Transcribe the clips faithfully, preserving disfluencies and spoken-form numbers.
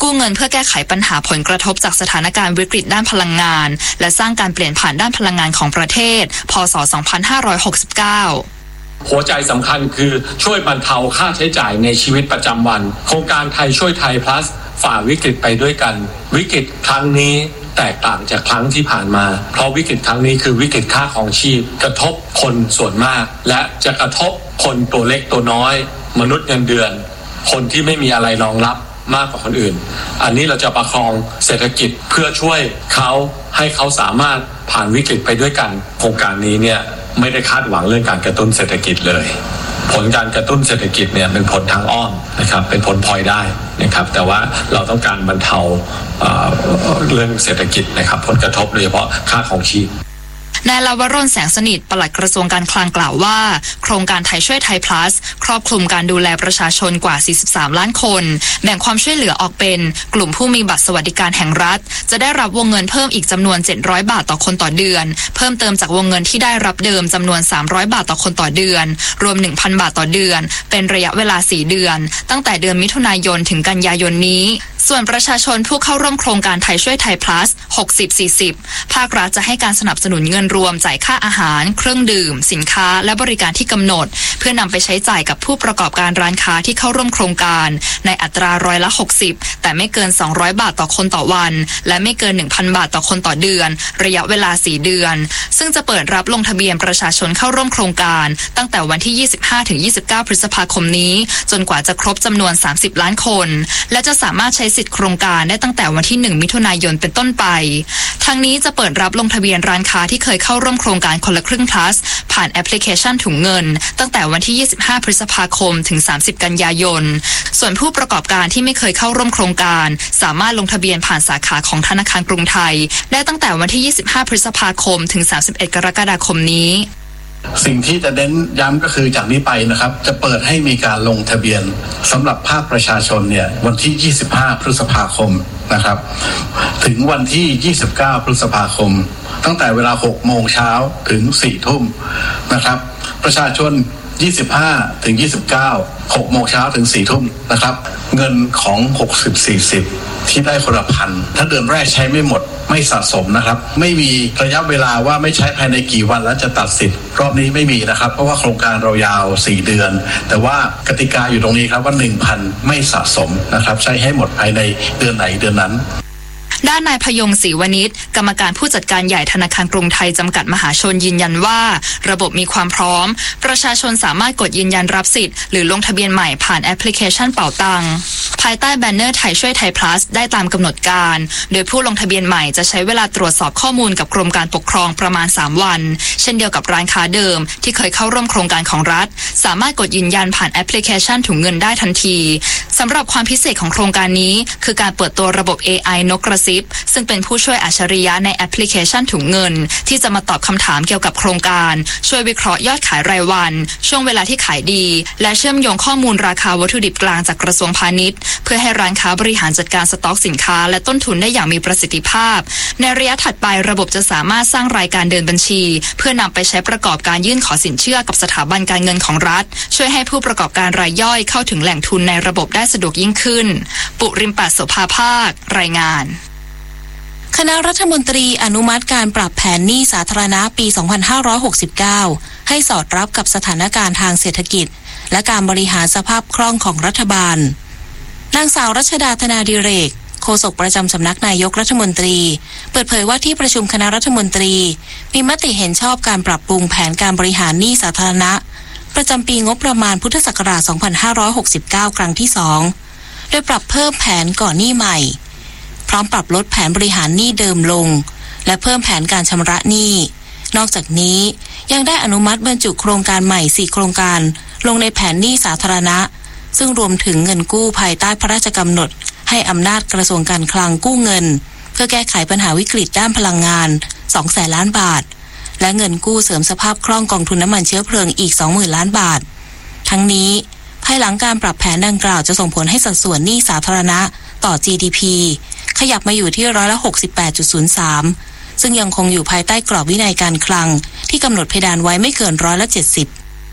กู้เงินเพื่อแก้ไขปัญหาผลกระทบจากสถานการณ์วิกฤตด้านพลังงานและสร้างการเปลี่ยนผ่านด้านพลังงานของประเทศพ.ศ. สองพันห้าร้อยหกสิบเก้าหัวใจสำคัญคือช่วยบรรเทาค่าใช้จ่ายในชีวิตประจำวันโครงการไทยช่วยไทย plus ฝ่าวิกฤตไปด้วยกันวิกฤตครั้งนี้แตกต่างจากครั้งที่ผ่านมาเพราะวิกฤตครั้งนี้คือวิกฤตค่าครองชีพกระทบคนส่วนมากและจะกระทบคนตัวเล็กตัวน้อยมนุษย์เงินเดือนคนที่ไม่มีอะไรรองรับมากกว่าคนอื่นอันนี้เราจะประคองเศรษฐกิจเพื่อช่วยเขาให้เขาสามารถผ่านวิกฤตไปด้วยกันโครงการนี้เนี่ยไม่ได้คาดหวังเรื่องการกระตุ้นเศรษฐกิจเลยผลการกระตุ้นเศรษฐกิจเนี่ยเป็นผลทางอ้อมนะครับเป็นผลพลอยได้นะครับแต่ว่าเราต้องการบรรเทาเอ่อเรื่องเศรษฐกิจนะครับผลกระทบโดยเฉพาะค่าครองชีพนายลาวรณ์แสงสนิทปลัดกระทรวงการคลังกล่าวว่าโครงการไทยช่วยไทย plus ครอบคลุมการดูแลประชาชนกว่าสี่สิบสามล้านคนแบ่งความช่วยเหลือออกเป็นกลุ่มผู้มีบัตรสวัสดิการแห่งรัฐจะได้รับวงเงินเพิ่มอีกจำนวนเจ็ดร้อยบาทต่อคนต่อเดือนเพิ่มเติมจากวงเงินที่ได้รับเดิมจำนวนสามร้อยบาทต่อคนต่อเดือนรวม หนึ่งพันบาทต่อเดือนเป็นระยะเวลาสี่เดือนตั้งแต่เดือนมิถุนายนถึงกันยายนนี้ส่วนประชาชนผู้เข้าร่วมโครงการไทยช่วยไทย plus หกสิบ สี่สิบภาครัฐจะให้การสนับสนุนเงินรวมจ่ายค่าอาหารเครื่องดื่มสินค้าและบริการที่กำหนดเพื่อนำไปใช้จ่ายกับผู้ประกอบการร้านค้าที่เข้าร่วมโครงการในอัตราร้อยละหกสิบแต่ไม่เกินสองร้อยบาทต่อคนต่อวันและไม่เกิน หนึ่งพันบาทต่อคนต่อเดือนระยะเวลาสี่เดือนซึ่งจะเปิดรับลงทะเบียนประชาชนเข้าร่วมโครงการตั้งแต่วันที่ ยี่สิบห้าถึงยี่สิบเก้า พฤษภาคมนี้จนกว่าจะครบจำนวนสามสิบล้านคนและจะสามารถใช้สิทธิโครงการได้ตั้งแต่วันที่หนึ่งมิถุนายนเป็นต้นไปทางนี้จะเปิดรับลงทะเบียนร้านค้าที่เคยเข้าร่วมโครงการคนละครึ่ง plus ผ่านแอปพลิเคชันถุงเงินตั้งแต่วันที่ยี่สิบห้าพฤษภาคมถึงสามสิบกันยายนส่วนผู้ประกอบการที่ไม่เคยเข้าร่วมโครงการสามารถลงทะเบียนผ่านสาขาของธนาคารกรุงไทยได้ตั้งแต่วันที่ยี่สิบห้าพฤษภาคมถึงสามสิบเอ็ดกรกฎาคมนี้สิ่งที่จะเน้นย้ำก็คือจากนี้ไปนะครับจะเปิดให้มีการลงทะเบียนสำหรับภาคประชาชนเนี่ยวันที่ยี่สิบห้าพฤษภาคมนะครับถึงวันที่ยี่สิบเก้าพฤษภาคมตั้งแต่เวลาหกโมงเช้าถึงสี่ทุ่มนะครับประชาชนยี่สิบห้าถึงยี่สิบเก้า หกโมงเช้าถึงสี่ทุ่มนะครับเงินของหกสิบ สี่สิบที่ได้คนละพันถ้าเดือนแรกใช้ไม่หมดไม่สะสมนะครับไม่มีระยะเวลาว่าไม่ใช้ภายในกี่วันแล้วจะตัดสิทธิ์รอบนี้ไม่มีนะครับเพราะว่าโครงการเรายาวสี่เดือนแต่ว่ากติกาอยู่ตรงนี้ครับว่า หนึ่งพัน ไม่สะสมนะครับใช้ให้หมดภายในเดือนไหนเดือนนั้นด้านนายพยงศรีวณิชกรรมการผู้จัดการใหญ่ธนาคารกรุงไทยจำกัดมหาชนยืนยันว่าระบบมีความพร้อมประชาชนสามารถกดยืนยันรับสิทธิ์หรือลงทะเบียนใหม่ผ่านแอปพลิเคชันเป๋าตังภายใต้แบนเนอร์ไทยช่วยไทย plus ได้ตามกำหนดการโดยผู้ลงทะเบียนใหม่จะใช้เวลาตรวจสอบข้อมูลกับกรมการปกครองประมาณสามวันเช่นเดียวกับร้านค้าเดิมที่เคยเข้าร่วมโครงการของรัฐสามารถกดยืนยันผ่านแอปพลิเคชันถุงเงินได้ทันทีสำหรับความพิเศษของโครงการนี้คือการเปิดตัวระบบ เอ ไอ นกกระซิบซึ่งเป็นผู้ช่วยอัจฉริยะในแอปพลิเคชันถุงเงินที่จะมาตอบคำถามเกี่ยวกับโครงการช่วยวิเคราะห์ยอดขายรายวันช่วงเวลาที่ขายดีและเชื่อมโยงข้อมูลราคาวัตถุดิบกลางจากกระทรวงพาณิชย์เพื่อให้ร้านค้าบริหารจัดการสต็อกสินค้าและต้นทุนได้อย่างมีประสิทธิภาพในระยะถัดไประบบจะสามารถสร้างรายการเดินบัญชีเพื่อนำไปใช้ประกอบการยื่นขอสินเชื่อกับสถาบันการเงินของรัฐช่วยให้ผู้ประกอบการรายย่อยเข้าถึงแหล่งทุนในระบบได้สะดวกยิ่งขึ้นปุริมปัสโสภาภาครายงานคณะรัฐมนตรีอนุมัติการปรับแผนหนี้สาธารณะปี สองพันห้าร้อยหกสิบเก้า ให้สอดรับกับสถานการณ์ทางเศรษฐกิจและการบริหารสภาพคล่องของรัฐบาลนางสาวรัชดาธนาดิเรกโฆษกประจำสำนักนายกรัฐมนตรีเปิดเผยว่าที่ประชุมคณะรัฐมนตรีมีมติเห็นชอบการปรับปรุงแผนการบริหารหนี้สาธารณะประจำปีงบประมาณพุทธศักราช สองพันห้าร้อยหกสิบเก้า ครั้งที่สองโดยปรับเพิ่มแผนก่อนหนี้ใหม่พร้อมปรับลดแผนบริหารหนี้เดิมลงและเพิ่มแผนการชำระหนี้นอกจากนี้ยังได้อนุมัติบรรจุโครงการใหม่สี่โครงการลงในแผนหนี้สาธารณะซึ่งรวมถึงเงินกู้ภายใต้พระราชกำหนดให้อำนาจกระทรวงการคลังกู้เงินเพื่อแก้ไขปัญหาวิกฤตด้านพลังงาน สองแสนล้านบาทและเงินกู้เสริมสภาพคล่องกองทุนน้ำมันเชื้อเพลิงอีก สองหมื่นล้านบาททั้งนี้ภายหลังการปรับแผนดังกล่าวจะส่งผลให้สัดส่วนหนี้สาธารณะต่อ จี ดี พี ขยับมาอยู่ที่ร้อยละ หกสิบแปดจุดศูนย์สาม ซึ่งยังคงอยู่ภายใต้กรอบวินัยการคลังที่กำหนดเพดานไว้ไม่เกินร้อยละเจ็ดสิบ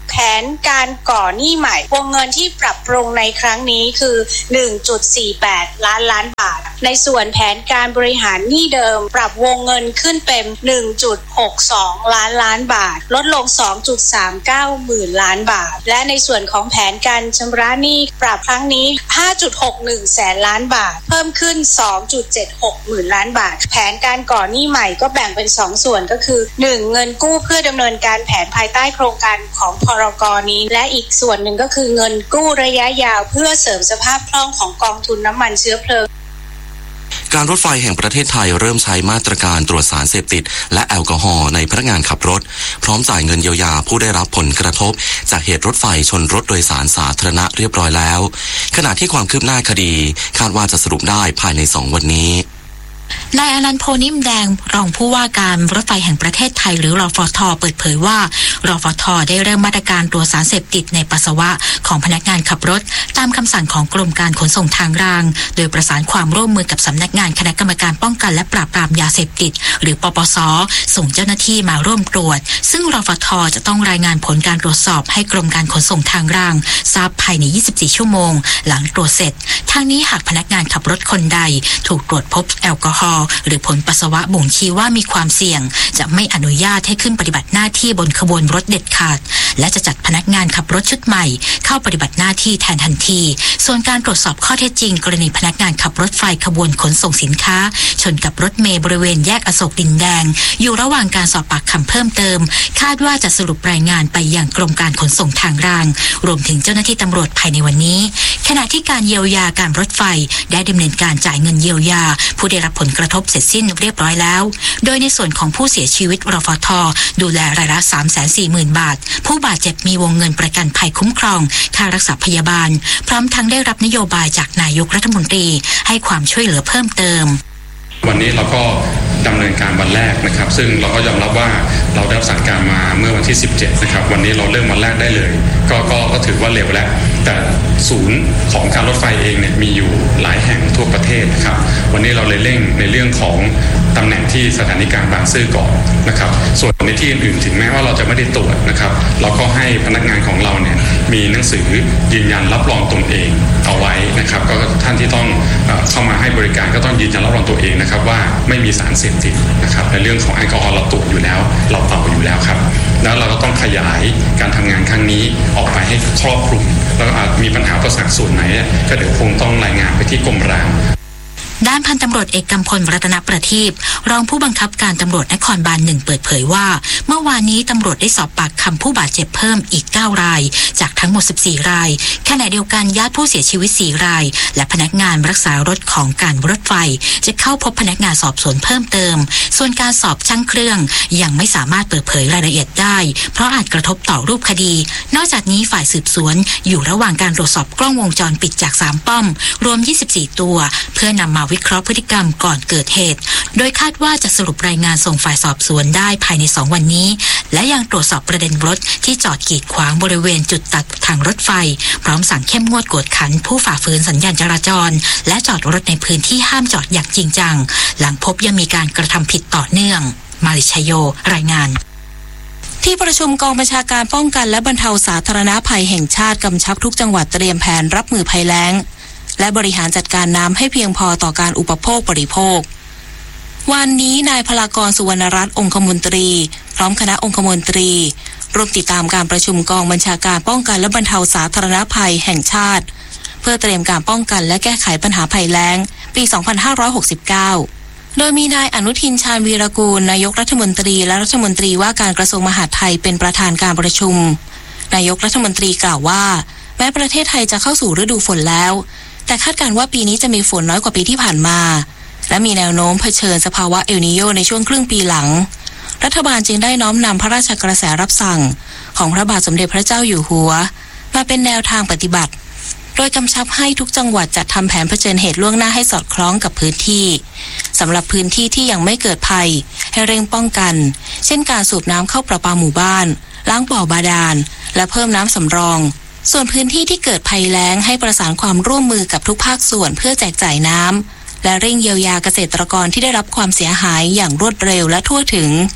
แผนการก่อหนี้ใหม่วงเงินที่ปรับปรุงในครั้งนี้คือ หนึ่งจุดสี่แปด ล้านล้านบาทในส่วนแผนการบริหารหนี้เดิมปรับวงเงินขึ้นเป็น หนึ่งจุดหกสอง ล้านล้านบาทลดลง สองจุดสามเก้า หมื่นล้านบาทและในส่วนของแผนการชำระหนี้ปรับครั้งนี้ ห้าจุดหกหนึ่ง แสนล้านบาทเพิ่มขึ้น สองจุดเจ็ดหก หมื่นล้านบาทแผนการก่อหนี้ใหม่ก็แบ่งเป็นสองส่วนก็คือ หนึ่ง เงินกู้เพื่อดำเนินการแผนภายใต้โครงการของพรก.นี้และอีกส่วนหนึ่งก็คือเงินกู้ระยะยาวเพื่อเสริมสภาพคล่องของกองทุนน้ำมันเชื้อเพลิงการรถไฟแห่งประเทศไทยเริ่มใช้มาตรการตรวจสารเสพติดและแอลกอฮอล์ในพนักงานขับรถพร้อมจ่ายเงินเยียวยาผู้ได้รับผลกระทบจากเหตุรถไฟชนรถโดยสารสาธารณะเรียบร้อยแล้วขณะที่ความคืบหน้าคดีคาดว่าจะสรุปได้ภายในสองวันนี้นายอนันต์โพนิ่มแดงรองผู้ว่าการรถไฟแห่งประเทศไทยหรือรฟท.เปิดเผยว่ารฟท.ได้เริ่มมาตรการตรวจสารเสพติดในปัสสาวะของพนักงานขับรถตามคำสั่งของกรมการขนส่งทางรางโดยประสานความร่วมมือกับสำนักงานคณะกรรมการป้องกันและปราบปรามยาเสพติดหรือปปส.ส่งเจ้าหน้าที่มาร่วมตรวจซึ่งรฟท.จะต้องรายงานผลการตรวจสอบให้กรมการขนส่งทางรางทราบภายในยี่สิบสี่ชั่วโมงหลังตรวจเสร็จทางนี้หากพนักงานขับรถคนใดถูกตรวจพบแอลกอฮอล์หรือผลปัสสาวะบ่งชี้ว่ามีความเสี่ยงจะไม่อนุญาตให้ขึ้นปฏิบัติหน้าที่บนขบวนรถเด็ดขาดและจะจัดพนักงานขับรถชุดใหม่เข้าปฏิบัติหน้าที่แทนทันทีส่วนการตรวจสอบข้อเท็จจริงกรณีพนักงานขับรถไฟขบวนขนส่งสินค้าชนกับรถเมล์บริเวณแยกอโศกดินแดงอยู่ระหว่างการสอบปากคำเพิ่มเติมคาดว่าจะสรุปรายงานไปยังกรมการขนส่งทางรางรวมถึงเจ้าหน้าที่ตำรวจภายในวันนี้ขณะที่การเยียวยาการรถไฟได้ดำเนินการจ่ายเงินเยียวยาผู้ได้รับผลกระทบเสร็จสิ้นเรียบร้อยแล้วโดยในส่วนของผู้เสียชีวิตรฟท.ดูแลรายละ สามแสนสี่หมื่น บาทผู้บาดเจ็บมีวงเงินประกันภัยคุ้มครองค่ารักษาพยาบาลพร้อมทั้งได้รับนโยบายจากนายกรัฐมนตรีให้ความช่วยเหลือเพิ่มเติมวันนี้เราก็ดำเนินการวันแรกนะครับซึ่งเราก็ยอมรับว่าเราได้รับสั่งการมาเมื่อวันที่สิบเจ็ดนะครับวันนี้เราเริ่มวันแรกได้เลยก็ก็ก็ถือว่าเร็วแล้วแต่ศูนย์ของการรถไฟเองเนี่ยมีอยู่หลายแห่งทั่วประเทศนะครับวันนี้เราเลยเร่งในเรื่องของตำแหน่งที่สถานีกลางบางซื่อก่อนนะครับส่วนในที่อื่นๆถึงแม้ว่าเราจะไม่ได้ตรวจนะครับเราก็ให้พนักงานของเราเนี่ยมีหนังสือยืนยันรับรองตนเองเอาไว้นะครับก็ท่านที่ต้องเข้ามาให้บริการก็ต้องยืนยันรับรองตัวเองนะครับว่าไม่มีสารเสพติดนะครับในเรื่องของแอลกอฮอล์เราตรวจอยู่แล้วเราเป่าอยู่แล้วครับแล้วเราก็ต้องขยายการทำงานครั้งนี้ออกไปให้ครอบคลุมแล้วอาจมีปัญหาประสาทส่วนไหนก็เดี๋ยวคงต้องรายงานไปที่กรมรางด้านพันตำรวจเอกกำพลรัตนประทีปรองผู้บังคับการตำรวจนครบาลหนึ่งเปิดเผยว่าเมื่อวานนี้ตำรวจได้สอบปากคำผู้บาดเจ็บเพิ่มอีกเก้ารายจากทั้งหมดสิบสี่รายขณะเดียวกันญาติผู้เสียชีวิตสี่รายและพนักงานรักษารถของการรถไฟจะเข้าพบพนักงานสอบสวนเพิ่มเติมส่วนการสอบช่างเครื่องยังไม่สามารถเปิดเผยรายละเอียดได้เพราะอาจกระทบต่อรูปคดีนอกจากนี้ฝ่ายสืบสวนอยู่ระหว่างการตรวจสอบกล้องวงจรปิดจากสามป้อมรวมยี่สิบสี่ตัวเพื่อนำมาวิเคราะห์พฤติกรรมก่อนเกิดเหตุโดยคาดว่าจะสรุปรายงานส่งฝ่ายสอบสวนได้ภายในสองวันนี้และยังตรวจสอบประเด็นรถที่จอดกีดขวางบริเวณจุดตัดทางรถไฟพร้อมสั่งเข้มงวดกวดขันผู้ฝ่าฝืนสัญญาณจราจรและจอดรถในพื้นที่ห้ามจอดอย่างจริงจังหลังพบยังมีการกระทำผิดต่อเนื่องมาริชโยรายงานที่ประชุมกองบัญชาการป้องกันและบรรเทาสาธารณภัยแห่งชาติกำชับทุกจังหวัดเตรียมแผนรับมือภัยแล้งและบริหารจัดการน้ำให้เพียงพอต่อการอุปโภคบริโภควันนี้นายพลากรสุวรรณรัตน์องคมนตรีพร้อมคณะองคมนตรีร่วมติดตามการประชุมกองบัญชาการป้องกันและบรรเทาสาธารณภัยแห่งชาติเพื่อเตรียมการป้องกันและแก้ไขปัญหาภัยแล้งปีสองพันห้าร้อยหกสิบเก้าโดยมีนายอนุทินชาญวีรกูลนายกรัฐมนตรีและรัฐมนตรีว่าการกระทรวงมหาดไทยเป็นประธานการประชุมนายกรัฐมนตรีกล่าวว่าแม้ประเทศไทยจะเข้าสู่ฤดูฝนแล้วแต่คาดการณ์ว่าปีนี้จะมีฝนน้อยกว่าปีที่ผ่านมาและมีแนวโน้มเผชิญสภาวะเอลนีโญในช่วงครึ่งปีหลังรัฐบาลจึงได้น้อมนำพระราชกระแสรับสั่งของพระบาทสมเด็จพระเจ้าอยู่หัวมาเป็นแนวทางปฏิบัติโดยกำชับให้ทุกจังหวัดจัดทำแผนเผชิญเหตุล่วงหน้าให้สอดคล้องกับพื้นที่สำหรับพื้นที่ที่ยังไม่เกิดภัยให้เร่งป้องกันเช่นการสูบน้ำเข้าประปาหมู่บ้านล้างบ่อบาดาลและเพิ่มน้ำสำรองส่วนพื้นที่ที่เกิดภัยแล้งให้ประสานความร่วมมือกับทุกภาคส่วนเพื่อแจกจ่ายน้ำและเร่งเยียวยาเกษตรกรที่ได้รับความเสียหายอย่างรวดเร็วและทั่วถึง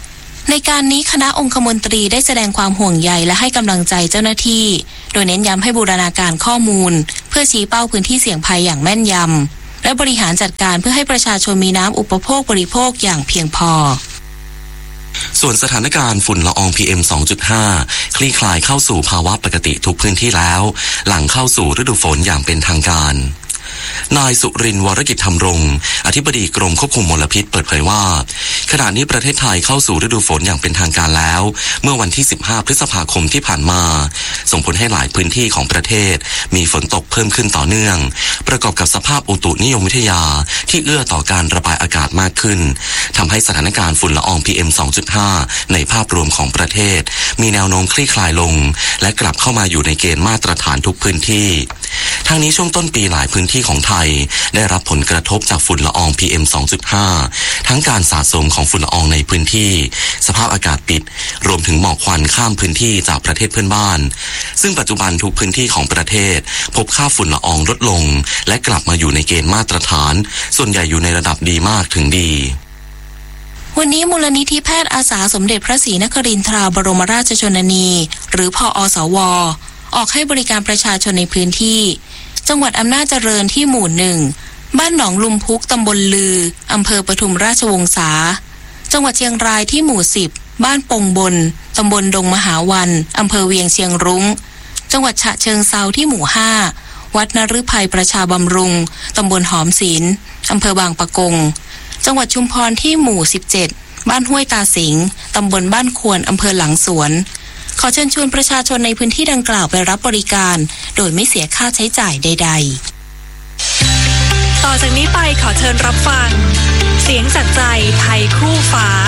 ในการนี้คณะองคมนตรีได้แสดงความห่วงใยและให้กำลังใจเจ้าหน้าที่โดยเน้นย้ำให้บูรณาการข้อมูลเพื่อชี้เป้าพื้นที่เสี่ยงภัยอย่างแม่นยำและบริหารจัดการเพื่อให้ประชาชนมีน้ำอุปโภคบริโภคอย่างเพียงพอส่วนสถานการณ์ฝุ่นละออง พี เอ็ม สองจุดห้า คลี่คลายเข้าสู่ภาวะปกติทุกพื้นที่แล้วหลังเข้าสู่ฤดูฝนอย่างเป็นทางการนายสุรินทร์วรกิจธรรมรงค์อธิบดีกรมควบคุมมลพิษเปิดเผยว่าขณะนี้ประเทศไทยเข้าสู่ฤดูฝนอย่างเป็นทางการแล้วเมื่อวันที่สิบห้าพฤษภาคมที่ผ่านมาส่งผลให้หลายพื้นที่ของประเทศมีฝนตกเพิ่มขึ้นต่อเนื่องประกอบกับสภาพอุตุนิยมวิทยาที่เอื้อต่อการระบายอากาศมากขึ้นทำให้สถานการณ์ฝุ่นละออง พี เอ็ม สองจุดห้า ในภาพรวมของประเทศมีแนวโน้มคลี่คลายลงและกลับเข้ามาอยู่ในเกณฑ์มาตรฐานทุกพื้นที่ทางนี้ช่วงต้นปีหลายพื้นที่ของไทยได้รับผลกระทบจากฝุ่นละออง พี เอ็ม สองจุดห้า ทั้งการสะสมของฝุ่นละอองในพื้นที่สภาพอากาศปิดรวมถึงหมอกควันข้ามพื้นที่จากประเทศเพื่อนบ้านซึ่งปัจจุบันทุกพื้นที่ของประเทศพบค่าฝุ่นละอองลดลงและกลับมาอยู่ในเกณฑ์มาตรฐานส่วนใหญ่อยู่ในระดับดีมากถึงดีวันนี้มูลนิธิแพทย์อาสาสมเด็จพระศรีนครินทราบรมราชชนนีหรือพอสวออกให้บริการประชาชนในพื้นที่จังหวัดอำนาจเจริญที่หมู่หนึ่งบ้านหนองลุมพุกตำบลลืออำเภอปทุมราชวงศาจังหวัดเชียงรายที่หมู่สิบบ้านปงบนตำบลดงมหาวันอำเภอเวียงเชียงรุ้งจังหวัดฉะเชิงเทราที่หมู่ห้าวัดนฤทัยประชาบำรุงตำบลหอมศีลอำเภอบางปะกงจังหวัดชุมพรที่หมู่สิบเจ็ดบ้านห้วยตาสิงตำบลบ้านควรอำเภอหลังสวนขอเชิญชวนประชาชนในพื้นที่ดังกล่าวไปรับบริการโดยไม่เสียค่าใช้จ่ายใดๆต่อจากนี้ไปขอเชิญรับฟังเสียงจากใจไทยคู่ฟ้า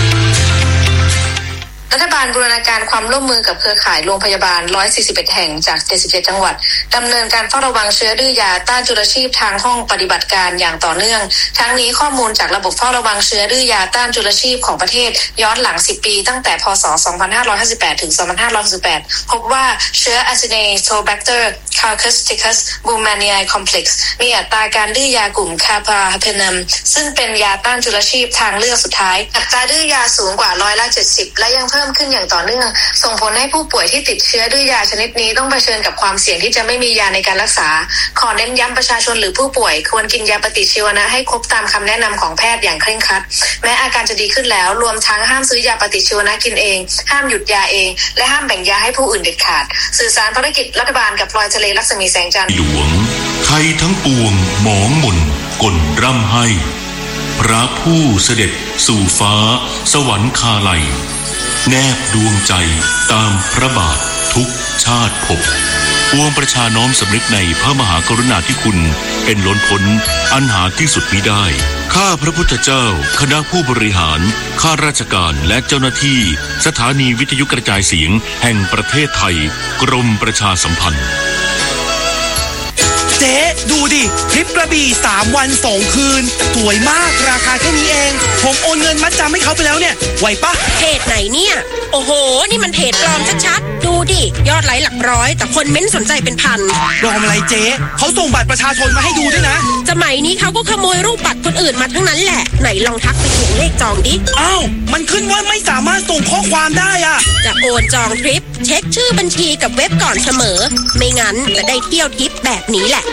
รัฐบาลบูรณาการความร่วมมือกับเครือข่ายโรงพยาบาลหนึ่งร้อยสี่สิบเอ็ดแห่งจากเจ็ดสิบเจ็ดจังหวัดดำเนินการเฝ้าระวังเชื้อดื้อยาต้านจุลชีพทางห้องปฏิบัติการอย่างต่อเนื่องทั้งนี้ข้อมูลจากระบบเฝ้าระวังเชื้อดื้อยาต้านจุลชีพของประเทศย้อนหลังสิบปีตั้งแต่พ.ศ. สองพันห้าร้อยห้าสิบแปด ถึง สองพันห้าร้อยหกสิบแปดพบว่าเชื้อ Acinetobacter caucasus Baumannii complex มีอัตราการดื้อยากลุ่ม Carbapenem ซึ่งเป็นยาต้านจุลชีพทางเลือกสุดท้ายอัตราดื้อยาสูงกว่าร้อยละเจ็ดสิบและยังเพิ่มขึ้นอย่างต่อเนื่องส่งผลให้ผู้ป่วยที่ติดเชื้อดื้อยาชนิดนี้ต้องเผชิญกับความเสี่ยงที่จะไม่มียาในการรักษาขอเน้นย้ำประชาชนหรือผู้ป่วยควรกินยาปฏิชีวนะให้ครบตามคำแนะนำของแพทย์อย่างเคร่งครัดแม้อาการจะดีขึ้นแล้วรวมทั้งห้ามซื้อยาปฏิชีวนะกินเองห้ามหยุดยาเองและห้ามแบ่งยาให้ผู้อื่นเด็ดขาดสื่อสารภารกิจรัฐบาลกับพลอยทะเลรัศมีแสงจันทร์หลวงไทยทั้งปวงหมองมนกลร่ำให้พระผู้เสด็จสู่ฟ้าสวรรคาลัยแนบดวงใจตามพระบาททุกชาติภพปวงประชาน้อมสำนึกในพระมหากรุณาธิคุณเป็นล้นพ้นอันหาที่สุดมิได้ข้าพระพุทธเจ้าคณะผู้บริหารข้าราชการและเจ้าหน้าที่สถานีวิทยุกระจายเสียงแห่งประเทศไทยกรมประชาสัมพันธ์เจ๊ดูดิทริปกระบี่สามวันสองคืนสวยมากราคาแค่นี้เองผมโอนเงินมัดจำให้เขาไปแล้วเนี่ยไหวปะเพจไหนเนี่ยโอ้โหนี่มันเพจปลอมชัดๆดูดิยอดไลค์หลักร้อยแต่คนเม้นสนใจเป็นพันปลอมอะไรเจ๊เขาส่งบัตรประชาชนมาให้ดูด้วยนะสมัยนี้เขาก็ขโมยรูปบัตรคนอื่นมาทั้งนั้นแหละไหนลองทักไปถึงเลขจองดิอ้าวมันขึ้นว่าไม่สามารถส่งข้อความได้อะจะโอนจองทริปเช็คชื่อบัญชีกับเว็บก่อนเสมอไม่งั้นจะได้เที่ยวทริปแบบนี้แหละ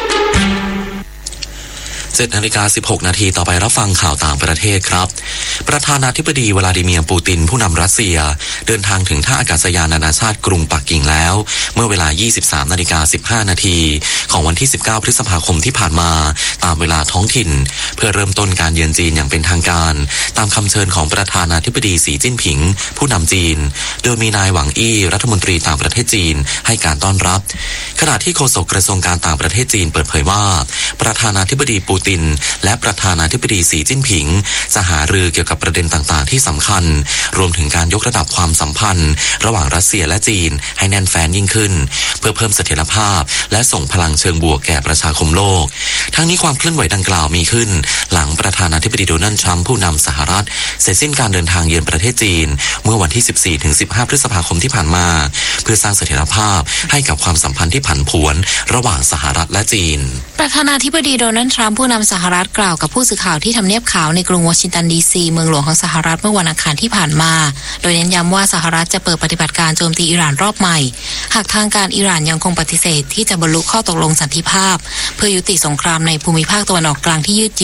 เจ็ดนาฬิกาสิบหกนาทีต่อไปรับฟังข่าวต่างประเทศครับประธานาธิบดีวลาดิเมียร์ปูตินผู้นำรัสเซียเดินทางถึงท่าอากาศยานนานาชาติกรุงปักกิ่งแล้วเมื่อเวลา ยี่สิบสามนาฬิกาสิบห้านาทีของวันที่สิบเก้าพฤษภาคมที่ผ่านมาตามเวลาท้องถิ่นเพื่อเริ่มต้นการเยือนจีนอย่างเป็นทางการตามคำเชิญของประธานาธิบดีสีจิ้นผิงผู้นำจีนโดยมีนายหวังอี้รัฐมนตรีต่างประเทศจีนให้การต้อนรับขณะที่โฆษกกระทรวงการต่างประเทศจีนเปิดเผยว่าประธานาธิบดีปูตินและประธานาธิบดีสีจิ้นผิงจะหารือเกี่ยวกับประเด็นต่างๆที่สำคัญรวมถึงการยกระดับความสัมพันธ์ระหว่างรัสเซียและจีนให้แน่นแฟ้นยิ่งขึ้นเพื่อเพิ่มเสถียรภาพและส่งพลังเชิงบวกแก่ประชาคมโลกทั้งนี้ความเคลื่อนไหวดังกล่าวมีขึ้นหลังประธานาธิบดีโดนัลด์ทรัมป์ผู้นำสหรัฐเสร็จสิ้นการเดินทางเยือนประเทศจีนเมื่อวันที่ สิบสี่ถึงสิบห้า พฤษภาคมที่ผ่านมาเพื่อสร้างเสถียรภาพให้กับความสัมพันธ์ที่ผันผวนระหว่างสหรัฐและจีนประธานาธิบดีโดนัลด์ทรัมป์ผู้นำสหรัฐกล่าวกับผู้สื่อข่าวที่ทำเนียบขาวในกรุงวอชิงตันดีซีเมืองหลวงของสหรัฐเมื่อวันอังคารที่ผ่านมาโดยเน้นย้ำว่าสหรัฐจะเปิดปฏิบัติการโจมตีอิหร่านรอบใหม่หากทางการอิหร่านยังคงปฏิเสธที่จะบรรลุข้อตกลงสันติภาพเพื่อยุติสงครามในภูมิภาคตะวันออกกลางที่ยืดเยื้อ